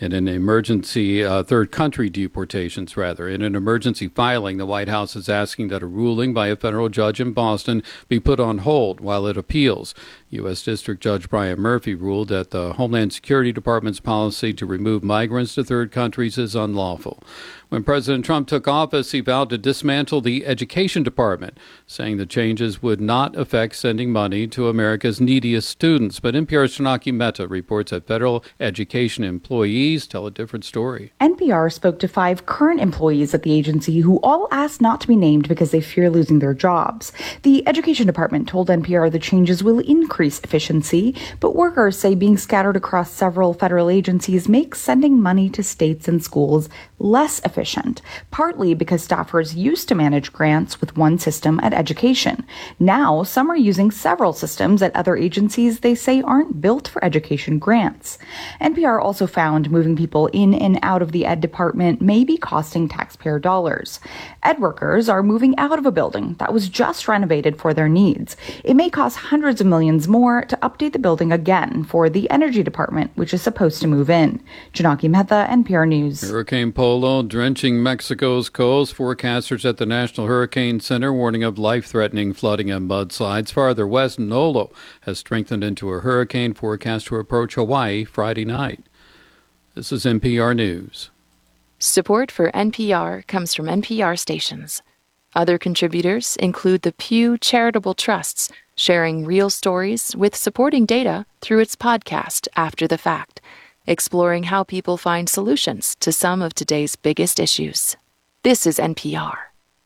In an emergency third country deportations, rather. In an emergency filing, the White House is asking that a ruling by a federal judge in Boston be put on hold while it appeals. U.S. District Judge Brian Murphy ruled that the Homeland Security Department's policy to remove migrants to third countries is unlawful. When President Trump took office, he vowed to dismantle the Education Department, saying the changes would not affect sending money to America's neediest students. But NPR's Janaki Mehta reports that federal education employees tell a different story. NPR spoke to 5 current employees at the agency who all asked not to be named because they fear losing their jobs. The Education Department told NPR the changes will increase efficiency, but workers say being scattered across several federal agencies makes sending money to states and schools less efficient, partly because staffers used to manage grants with one system at education. Now, some are using several systems at other agencies they say aren't built for education grants. NPR also found moving people in and out of the Ed Department may be costing taxpayer dollars. Ed workers are moving out of a building that was just renovated for their needs. It may cost hundreds of millions more to update the building again for the Energy Department, which is supposed to move in. Janaki Mehta, NPR News. Hurricane Polo drenching Mexico's coast. Forecasters at the National Hurricane Center warning of life-threatening flooding and mudslides. Farther west, Nolo has strengthened into a hurricane forecast to approach Hawaii Friday night. This is NPR News. Support for NPR comes from NPR stations. Other contributors include the Pew Charitable Trusts, sharing real stories with supporting data through its podcast After the Fact, exploring how people find solutions to some of today's biggest issues. This is NPR.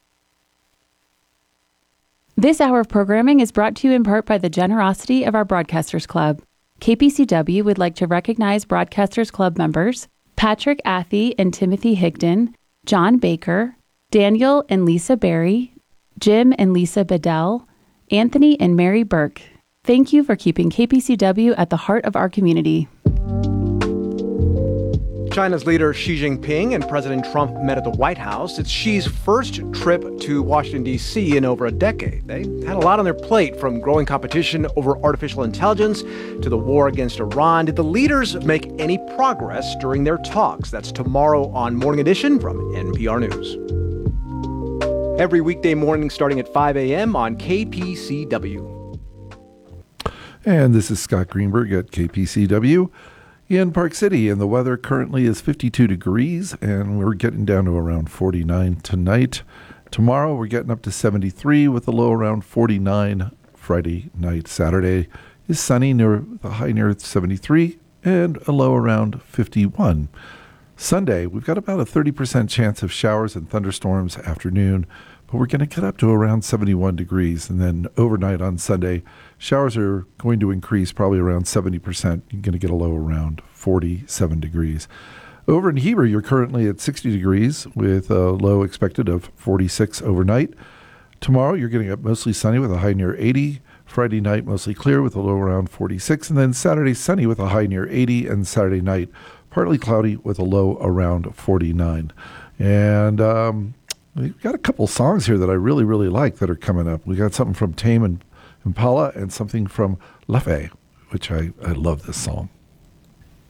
This hour of programming is brought to you in part by the generosity of our Broadcasters Club. KPCW would like to recognize Broadcasters Club members Patrick Athey and Timothy Higdon, John Baker, Daniel and Lisa Berry, Jim and Lisa Bedell, Anthony and Mary Burke. Thank you for keeping KPCW at the heart of our community. China's leader Xi Jinping and President Trump met at the White House. It's Xi's first trip to Washington, D.C. in over a decade. They had a lot on their plate, from growing competition over artificial intelligence to the war against Iran. Did the leaders make any progress during their talks? That's tomorrow on Morning Edition from NPR News. Every weekday morning starting at 5 a.m. on KPCW. And this is Scott Greenberg at KPCW in Park City, and the weather currently is 52 degrees, and we're getting down to around 49 tonight. Tomorrow, we're getting up to 73 with a low around 49. Friday night, Saturday is sunny, near the high near 73, and a low around 51. Sunday, we've got about a 30% chance of showers and thunderstorms afternoon, but we're going to get up to around 71 degrees. And then overnight on Sunday, showers are going to increase probably around 70%. You're going to get a low around 47 degrees. Over in Heber, you're currently at 60 degrees with a low expected of 46 overnight. Tomorrow, you're getting up mostly sunny with a high near 80. Friday night, mostly clear with a low around 46. And then Saturday, sunny with a high near 80. And Saturday night, partly cloudy with a low around 49. And we've got a couple songs here that I really, really like that are coming up. We got something from Tame Impala and something from La Fée, which I love this song.